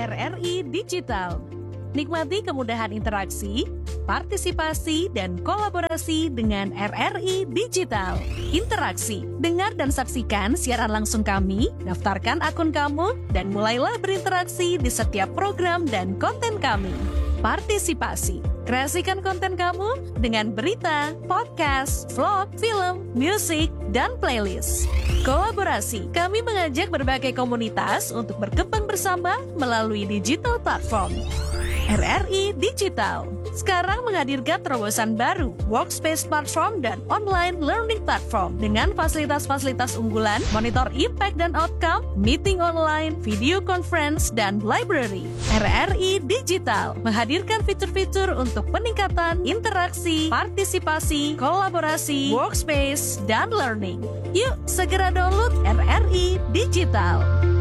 RRI Digital. Nikmati kemudahan interaksi, partisipasi, dan kolaborasi dengan RRI Digital. Interaksi, dengar dan saksikan siaran langsung kami, daftarkan akun kamu, dan mulailah berinteraksi di setiap program dan konten kami. Partisipasi, kreasikan konten kamu dengan berita, podcast, vlog, film, musik, dan playlist. Kolaborasi, kami mengajak berbagai komunitas untuk berkembang bersama melalui digital platform. RRI Digital sekarang menghadirkan terobosan baru, workspace platform dan online learning platform dengan fasilitas-fasilitas unggulan, monitor impact dan outcome, meeting online, video conference, dan library. RRI Digital menghadirkan fitur-fitur untuk peningkatan interaksi, partisipasi, kolaborasi, workspace, dan learning. Yuk, segera download RRI Digital.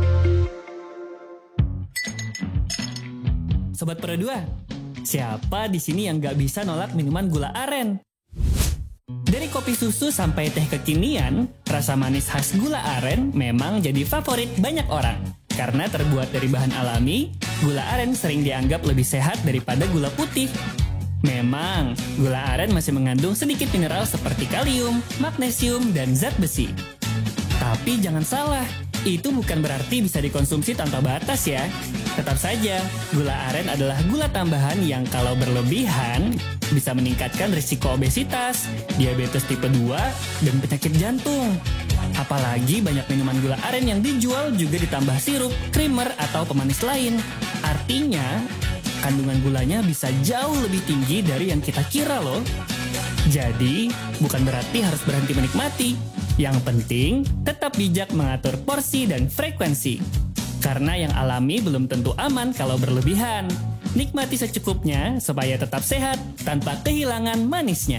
Sobat Pro 2, siapa di sini yang gak bisa nolak minuman gula aren? Dari kopi susu sampai teh kekinian, rasa manis khas gula aren memang jadi favorit banyak orang. Karena terbuat dari bahan alami, gula aren sering dianggap lebih sehat daripada gula putih. Memang, gula aren masih mengandung sedikit mineral seperti kalium, magnesium, dan zat besi. Tapi jangan salah, itu bukan berarti bisa dikonsumsi tanpa batas ya. Tetap saja, gula aren adalah gula tambahan yang kalau berlebihan bisa meningkatkan risiko obesitas, diabetes tipe 2, dan penyakit jantung. Apalagi banyak minuman gula aren yang dijual juga ditambah sirup, creamer, atau pemanis lain. Artinya, kandungan gulanya bisa jauh lebih tinggi dari yang kita kira loh. Jadi, bukan berarti harus berhenti menikmati. Yang penting, tetap bijak mengatur porsi dan frekuensi. Karena yang alami belum tentu aman kalau berlebihan. Nikmati secukupnya supaya tetap sehat tanpa kehilangan manisnya.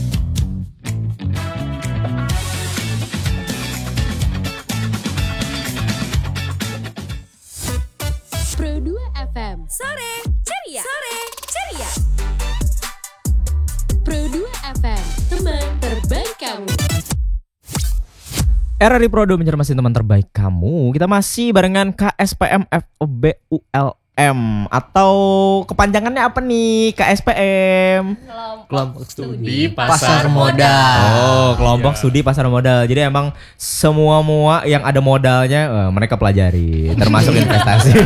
Pro 2 FM. Sore ceria. Sore ceria. Pro 2 FM, teman terbaik kamu. RRI Pro 2 mencermati teman terbaik kamu. Kita masih barengan KSPM FOBULM. Atau kepanjangannya apa nih KSPM? Kelompok Studi Pasar Modal. Oh, kelompok studi pasar modal. Jadi emang semua yang ada modalnya mereka pelajari, termasuk investasi.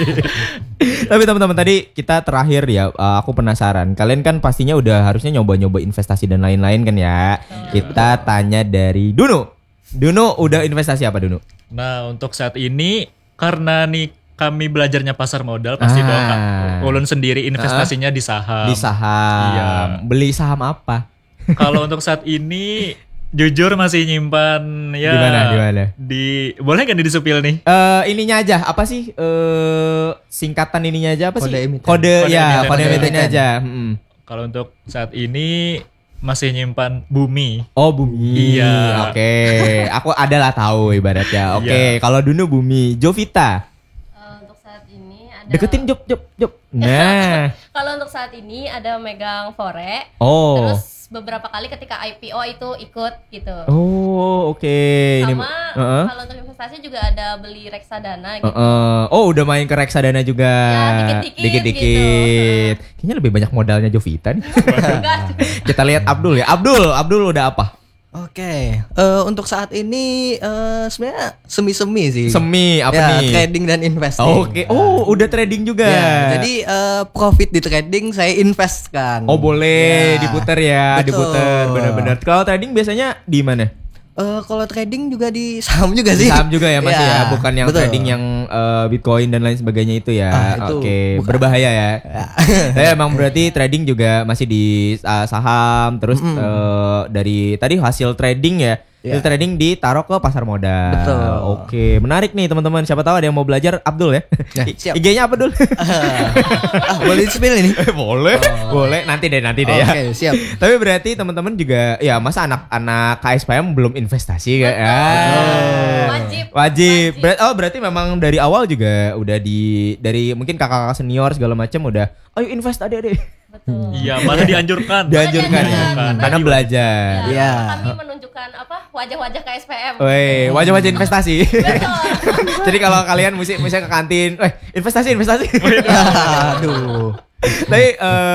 Tapi teman-teman, tadi kita terakhir ya, aku penasaran. Kalian kan pastinya udah harusnya nyoba-nyoba investasi dan lain-lain kan ya. Kita tanya dari Dunu, udah investasi apa Dunu? Nah, untuk saat ini karena nih kami belajarnya pasar modal, pasti dong Ulun sendiri investasinya di saham. Di saham. Iya. Beli saham apa? Kalau untuk saat ini jujur masih nyimpan ya. Di mana? Boleh kan disupil nih? Ininya aja apa sih? Singkatan ininya aja apa Kode sih? emiten. Kode emitennya aja. Kalau untuk saat ini masih nyimpan Bumi. Oh, Bumi. Iya. Oke. Aku adalah tahu ibaratnya. Oke, kalau Dunu Bumi, Jovita. Untuk saat ini ada Deketin Job. Nah. Kalau untuk saat ini ada megang Fore. Oh. Terus beberapa kali ketika IPO itu ikut gitu. Oh, oke. Sama kalau untuk investasi juga ada beli reksadana gitu. Oh, udah main ke reksadana juga. Ya, dikit-dikit gitu. Kayaknya lebih banyak modalnya Jovita nih. Enggak. Kita lihat Abdul ya. Abdul udah apa? Oke, untuk saat ini sebenarnya semi-semi sih. Semi apa ya, nih? Trading dan investing. Oke. Oh, udah trading juga. Ya, jadi profit di trading saya investkan. Oh, boleh Ya. diputer ya, Betul. diputer benar-benar. Kalau trading biasanya di mana? Kalau trading juga di saham juga sih. Saham juga ya Mas ya, bukan yang betul. trading yang Bitcoin dan lain sebagainya itu ya. Itu Oke, bukan. berbahaya ya. Saya emang berarti trading juga masih di saham, terus dari tadi hasil trading ya. Hasil trading ditaruh ke pasar modal. Betul. Oke, menarik nih teman-teman. Siapa tahu ada yang mau belajar Abdul ya. Siap. IG-nya apa Dul? Boleh di-spill ini? Boleh. Boleh, nanti deh ya. Oke, siap. Tapi berarti teman-teman juga ya, masa anak-anak KSPM belum investasi kan? Wajib. Berarti memang dari awal juga udah dari mungkin kakak-kakak senior segala macam udah ayo invest adik-adik. Betul. Iya, malah dianjurkan. Dianjurkan ya. Karena belajar. Ya, Iya. Kami menunjukkan wajah-wajah KSPM. Woi, wajah-wajah investasi. Betul. Jadi kalau kalian misalnya ke kantin, investasi. Aduh. Tapi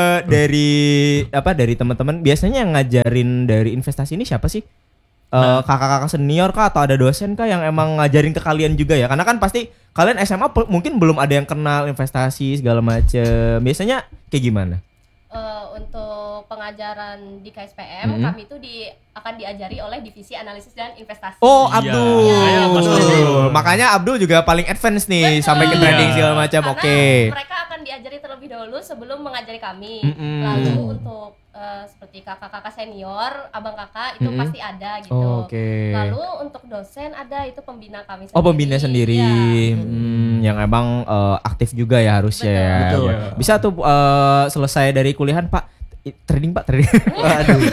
dari teman-teman biasanya yang ngajarin dari investasi ini siapa sih? Kakak-kakak senior kah atau ada dosen kah yang emang ngajarin ke kalian juga ya? Karena kan pasti kalian SMA mungkin belum ada yang kenal investasi segala macem. Biasanya kayak gimana? Untuk pengajaran di KSPM, kami itu akan diajari oleh divisi analisis dan investasi. Oh, Iya. Abdul. Iya, Mas Betul. Makanya Abdul juga paling advance nih sampai ke trading segala macam. Karena Oke. mereka akan diajari terlebih dahulu sebelum mengajari kami. Mm-mm. Lalu untuk seperti kakak-kakak senior, abang kakak itu pasti ada gitu. Oh, oke. Lalu untuk dosen ada itu pembina kami sendiri. Oh, pembina sendiri. Iya. Yang emang aktif juga ya harusnya ya. Betul. Iya. Bisa tuh selesai dari kuliahan, Pak. Trading. Waduh.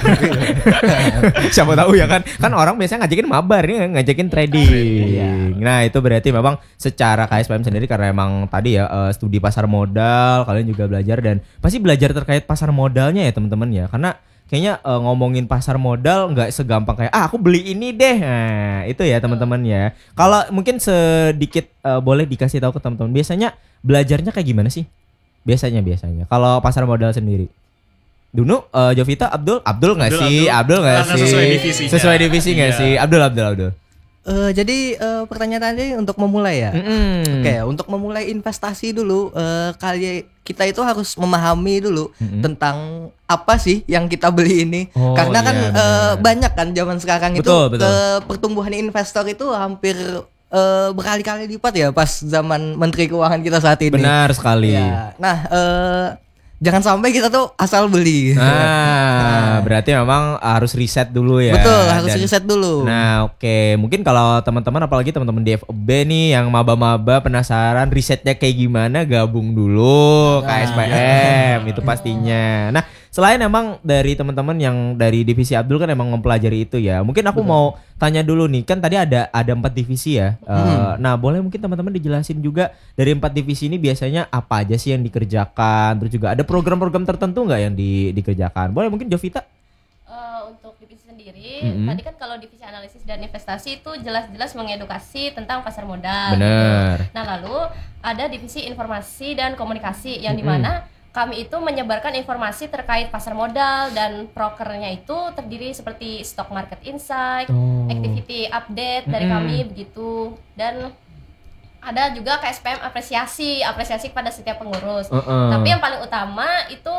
Siapa tahu ya kan orang biasanya ngajakin mabar nih, ngajakin trading. Nah itu berarti memang secara KSPM sendiri karena emang tadi ya studi pasar modal, kalian juga belajar dan pasti belajar terkait pasar modalnya ya teman-teman ya, karena kayaknya ngomongin pasar modal nggak segampang kayak aku beli ini deh. Nah itu ya teman-teman ya. Kalau mungkin sedikit boleh dikasih tahu ke teman-teman biasanya belajarnya kayak gimana sih biasanya kalau pasar modal sendiri. Dunu, Jovita, Abdul nggak sih? Abdul nggak Karena sih? sesuai divisi nggak Iya. sih? Abdul. Jadi pertanyaan tadi untuk memulai ya. Oke, untuk memulai investasi dulu, kita itu harus memahami dulu tentang apa sih yang kita beli ini. Oh, Karena kan iya, benar. banyak kan zaman sekarang Betul. pertumbuhan investor itu hampir berkali-kali lipat ya pas zaman Menteri Keuangan kita saat ini. Benar sekali. Ya. Nah, jangan sampai kita tuh asal beli. Nah, berarti memang harus riset dulu ya. Betul, harus Dan- riset dulu. Nah, oke. Mungkin kalau teman-teman apalagi teman-teman di FEB nih yang maba-maba penasaran risetnya kayak gimana, gabung dulu KSPM itu pastinya. Nah, selain emang dari teman-teman yang dari divisi Abdul kan emang mempelajari itu ya. Mungkin aku mau tanya dulu nih, kan tadi ada 4 divisi ya. Nah, boleh mungkin teman-teman dijelasin juga dari 4 divisi ini biasanya apa aja sih yang dikerjakan? Terus juga ada program-program tertentu nggak yang dikerjakan? Boleh mungkin Jovita? Untuk divisi sendiri, tadi kan kalau divisi analisis dan investasi itu jelas-jelas mengedukasi tentang pasar modal. Bener. Gitu. Nah lalu ada divisi informasi dan komunikasi yang dimana kami itu menyebarkan informasi terkait pasar modal dan prokernya itu terdiri seperti stock market insight, activity update dari kami begitu, dan ada juga KSPM apresiasi kepada setiap pengurus. Tapi yang paling utama itu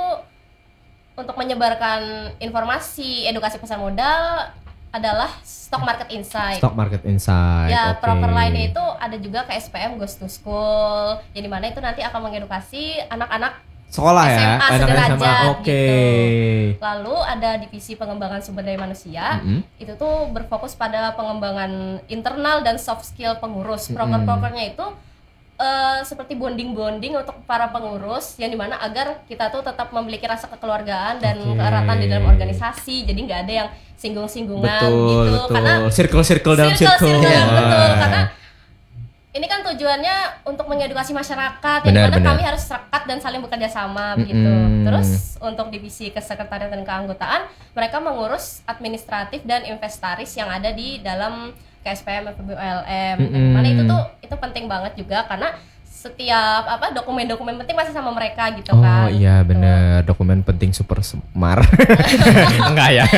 untuk menyebarkan informasi edukasi pasar modal adalah stock market insight. Stock market insight. Ya, oke. proper lainnya itu ada juga KSPM Goes to School, yang dimana itu nanti akan mengedukasi anak-anak Sekolah ya, SMA anak sederajat SMA. Oke. gitu. Lalu ada divisi pengembangan sumber daya manusia. Itu tuh berfokus pada pengembangan internal dan soft skill pengurus. Proker-prokernya itu seperti bonding-bonding untuk para pengurus, yang dimana agar kita tuh tetap memiliki rasa kekeluargaan dan keeratan di dalam organisasi. Jadi nggak ada yang singgung-singgungan gitu. Karena Circle dalam circle. betul. Karena ini kan tujuannya untuk mengedukasi masyarakat, yang Benar, dimana benar. kami harus serekat dan saling bekerja sama begitu. Terus untuk divisi kesekretariatan dan keanggotaan, mereka mengurus administratif dan inventaris yang ada di dalam KSPM FBULM. Mana itu penting banget juga karena setiap dokumen-dokumen penting masih sama mereka gitu Oh kan. iya Gitu. benar, dokumen penting super semar. Enggak ya.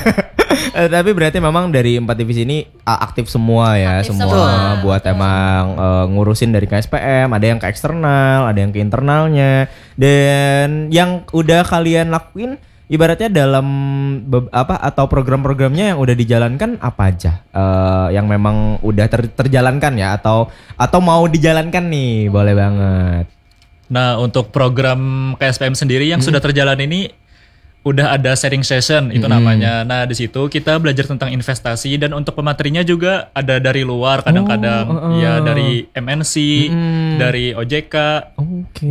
Tapi berarti memang dari 4 divisi ini aktif semua ya, Aktif semua semua, buat betul. emang ngurusin dari KSPM, ada yang ke eksternal, ada yang ke internalnya. Dan yang udah kalian lakuin ibaratnya dalam atau program-programnya yang udah dijalankan apa aja? Yang memang udah terjalankan ya atau mau dijalankan nih, boleh banget. Nah, untuk program KSPM sendiri yang sudah terjalan ini udah ada sharing session itu namanya. Nah, di situ kita belajar tentang investasi dan untuk pematerinya juga ada dari luar kadang-kadang ya dari MNC, dari OJK, Oke.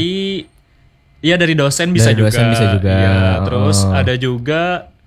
dari dosen bisa Dari juga. dosen bisa juga. Iya, terus ada juga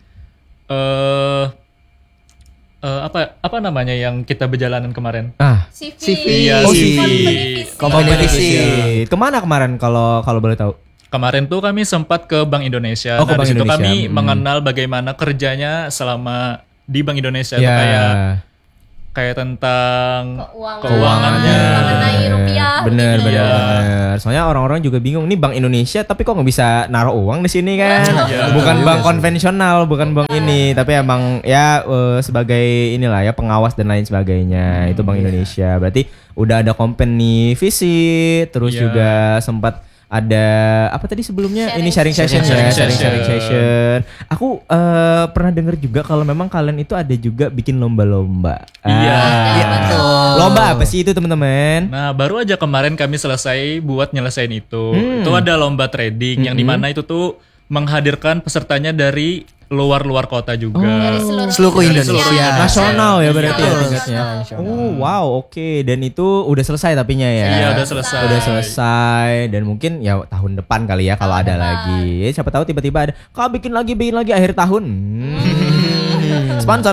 apa namanya yang kita berjalanan kemarin? CV. Iya, CV. CV. Kompetisi. Kemana kemarin kalau boleh tahu? kemarin tuh kami sempat ke Bank Indonesia. Oh, ke Nah, Bank di situ Indonesia. kami mengenal bagaimana kerjanya selama di Bank Indonesia itu Ya. kayak tentang keuangannya, mengenai rupiah. Bener, begitu. bener. Soalnya orang-orang juga bingung nih Bank Indonesia, tapi kok nggak bisa naruh uang di sini kan? Iya. Bukan Betul bank juga konvensional, bukan bank ini, tapi emang ya sebagai inilah ya pengawas dan lain sebagainya. Itu Bank Indonesia. Berarti udah ada company visit, terus Iya. juga sempat ada apa tadi sebelumnya? Ini sharing session Sharing ya, sharing session. session. Aku pernah dengar juga kalau memang kalian itu ada juga bikin lomba-lomba. Iya. Iya betul. Lomba apa sih itu teman-teman? Nah, baru aja kemarin kami selesai buat nyelesain itu. Itu ada lomba trading yang dimana itu tuh menghadirkan pesertanya dari luar kota juga. Dari Seluruh Dari Indonesia. seluruh Indonesia. Nasional ya berarti ya Iya. tingkatnya. Oh wow, oke. Dan itu udah selesai tapinya ya. Iya, udah selesai. Udah selesai dan mungkin ya tahun depan kali ya kalau ada lagi. Siapa tahu tiba-tiba ada kau bikin lagi akhir tahun. Sponsor.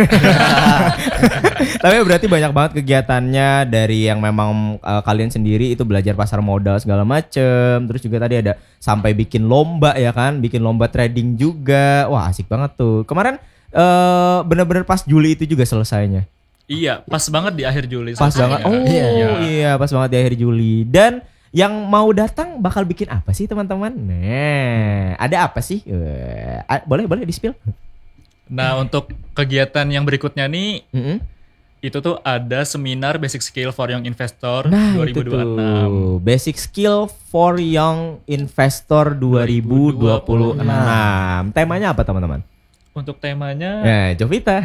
Tapi berarti banyak banget kegiatannya dari yang memang kalian sendiri itu belajar pasar modal segala macem. Terus juga tadi ada sampai bikin lomba ya kan, bikin lomba trading juga. Wah asik banget tuh. Kemarin bener-bener pas Juli itu juga selesainya. Iya, pas banget di akhir Juli. Pas banget. selesainya. Oh iya, pas banget di akhir Juli. Dan yang mau datang bakal bikin apa sih teman-teman? Nah, ada apa sih? Boleh di-spill? Nah, untuk kegiatan yang berikutnya nih, Mm-mm. itu tuh ada seminar Basic Skill for Young Investor Nah, itu 2026. tuh. Basic Skill for Young Investor 2026. Temanya apa teman-teman? Untuk temanya, Nah, Jovita.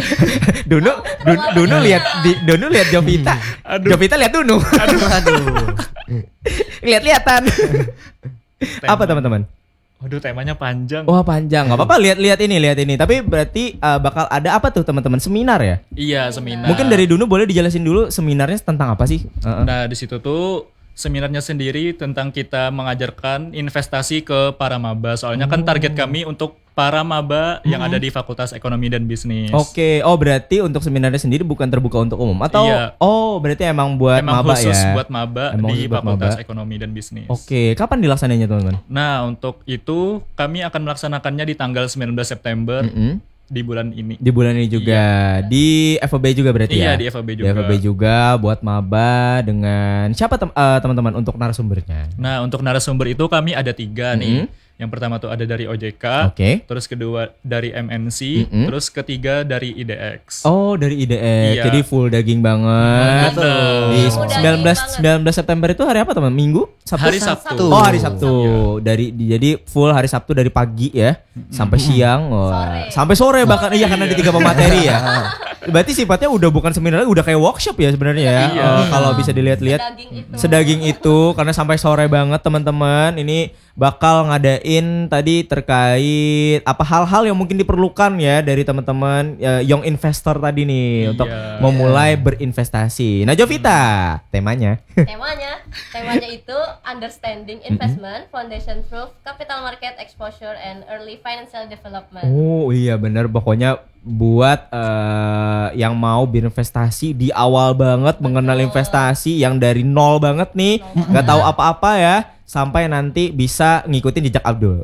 Dunu lihat Jovita. Jovita lihat Dunu. Aduh. Lihat-lihatan. Apa teman-teman? waduh temanya panjang. Wah panjang, nggak apa-apa lihat ini. Tapi berarti bakal ada apa tuh teman-teman, seminar ya? Iya, seminar. Mungkin dari Dunu boleh dijelasin dulu seminarnya tentang apa sih? Nah, di situ tuh seminarnya sendiri tentang kita mengajarkan investasi ke para maba. Soalnya kan target kami untuk para maba yang ada di Fakultas Ekonomi dan Bisnis. Oke, oh berarti untuk seminarnya sendiri bukan terbuka untuk umum atau? Iya. Oh berarti emang buat Emang maba khusus ya? buat maba Emang di khusus buat Fakultas maba. Ekonomi dan Bisnis. Oke, kapan dilaksanainya teman-teman? Nah, untuk itu kami akan melaksanakannya di tanggal 19 September di bulan ini. Di bulan ini juga di FOB juga berarti Iya, ya? di FOB Di juga. FOB juga buat maba dengan siapa teman-teman untuk narasumbernya? Nah, untuk narasumber itu kami ada 3 nih. Yang pertama tuh ada dari OJK, Oke. terus kedua dari MNC, terus ketiga dari IDX. Oh dari IDX, Iya. jadi full daging banget. Betul. Di Full daging 19 September itu hari apa teman? Minggu? Sabtu? Hari Sabtu. Oh hari Sabtu. Jadi full hari Sabtu dari pagi ya sampai siang. Wah. Sampai sore bahkan iya karena di 3 pemateri ya. Berarti sifatnya udah bukan seminar lagi, udah kayak workshop ya sebenarnya ya. Iya. Kalau bisa dilihat-lihat Sedaging itu. sedaging itu karena sampai sore banget teman-teman. Ini bakal ngadain tadi terkait apa hal-hal yang mungkin diperlukan ya dari teman-teman young investor tadi nih untuk memulai berinvestasi. Nah Jovita, temanya. Temanya itu understanding investment, foundation proof, capital market exposure and early financial development. Oh iya benar, pokoknya buat yang mau berinvestasi di awal banget, mengenal investasi yang dari nol banget nih, nggak tahu apa-apa ya, sampai nanti bisa ngikutin jejak Abdul.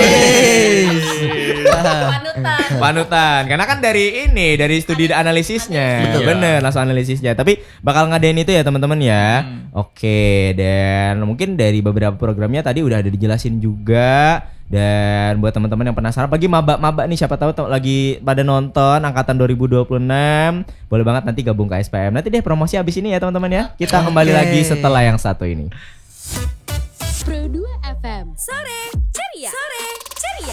Panutan, karena kan dari studi analisisnya, Betul. bener langsung analisisnya. Tapi bakal ngadain itu ya teman-teman ya. Oke, dan mungkin dari beberapa programnya tadi udah ada dijelasin juga. Dan buat teman-teman yang penasaran, bagi maba-maba nih siapa tahu lagi pada nonton angkatan 2026, boleh banget nanti gabung ke SPM. Nanti deh promosi abis ini ya teman-teman ya. Kita kembali lagi setelah yang satu ini. Pro 2 FM. Sore.